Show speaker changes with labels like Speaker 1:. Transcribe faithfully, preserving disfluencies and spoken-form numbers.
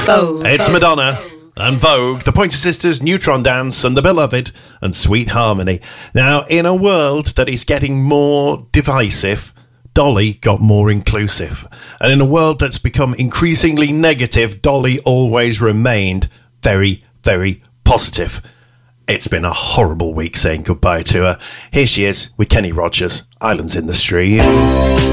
Speaker 1: Vogue.
Speaker 2: It's Madonna and Vogue, the Pointer Sisters, Neutron Dance, and The Beloved, and Sweet Harmony. Now, in a world that is getting more divisive, Dolly got more inclusive. And in a world that's become increasingly negative, Dolly always remained very, very positive. It's been a horrible week saying goodbye to her. Here she is with Kenny Rogers, Islands in the Stream.